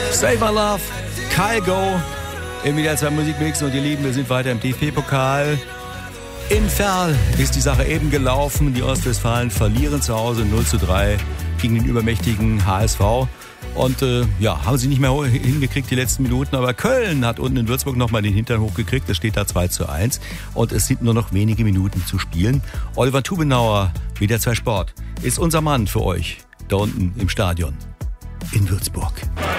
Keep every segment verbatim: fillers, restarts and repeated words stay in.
Save My Love, Kyle Go, im W D R zwei Musikmix. Und ihr Lieben, wir sind weiter im D F B-Pokal. In Verl ist die Sache eben gelaufen. Die Ostwestfalen verlieren zu Hause null zu drei gegen den übermächtigen H S V. Und äh, ja, haben sie nicht mehr hingekriegt die letzten Minuten. Aber Köln hat unten in Würzburg nochmal den Hintern hochgekriegt. Es steht da zwei zu eins. Und es sind nur noch wenige Minuten zu spielen. Oliver Tubenauer, W D R zwei Sport, ist unser Mann für euch da unten im Stadion in Würzburg.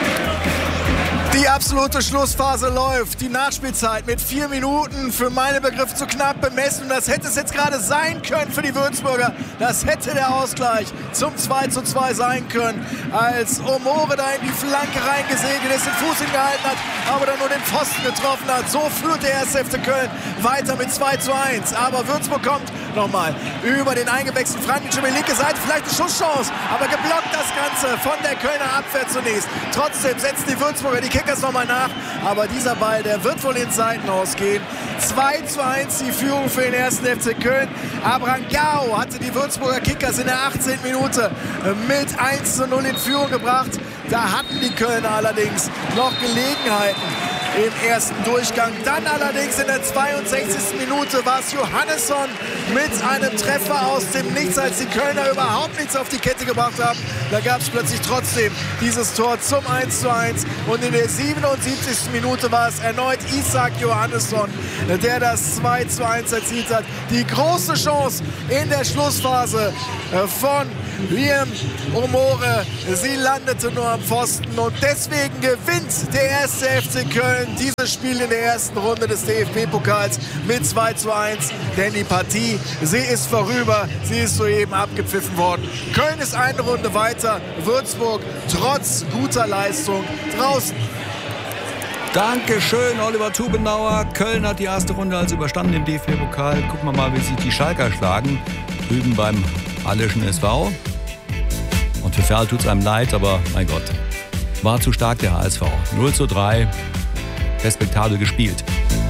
Die absolute Schlussphase läuft. Die Nachspielzeit mit vier Minuten für meine Begriffe zu knapp bemessen. Und das hätte es jetzt gerade sein können für die Würzburger. Das hätte der Ausgleich zum zwei zu zwei sein können, als Omore da in die Flanke reingesegelt ist, den Fuß hingehalten hat, aber dann nur den Pfosten getroffen hat. So führt der erste F C Köln weiter mit zwei zu eins. Aber Würzburg kommt nochmal über den eingewechselten Frankic über die linke Seite. Vielleicht eine Schusschance, aber geblockt das Ganze von der Kölner Abwehr zunächst. Trotzdem setzen die Würzburger die Kickers nochmal nach, aber dieser Ball, der wird wohl ins Seitenhaus gehen. zwei zu eins die Führung für den ersten F C Köln. Abrangao hatte die Würzburger Kickers in der achtzehnten Minute mit eins zu null in Führung gebracht. Da hatten die Kölner allerdings noch Gelegenheiten im ersten Durchgang. Dann allerdings in der zweiundsechzigsten Minute war es Johannesson mit einem Treffer aus dem Nichts, als die Kölner überhaupt nichts auf die Kette gebracht haben. Da gab es plötzlich trotzdem dieses Tor zum eins zu eins. Und in der siebenundsiebzigsten Minute war es erneut Isaac Johannesson, der das zwei zu eins erzielt hat. Die große Chance in der Schlussphase von Liam Omore. Sie landete nur am Pfosten und deswegen gewinnt der erste F C Köln dieses Spiel in der ersten Runde des D F B-Pokals mit zwei zu eins. Denn die Partie, sie ist vorüber, sie ist soeben abgepfiffen worden. Köln ist eine Runde weiter, Würzburg trotz guter Leistung draußen. Dankeschön, Oliver Tubenauer. Köln hat die erste Runde also überstanden im D F B-Pokal. Gucken wir mal, wie sich die Schalker schlagen. Drüben beim Halleschen S V. Und für Verl tut es einem leid, aber mein Gott, war zu stark der H S V. null zu drei, respektabel gespielt.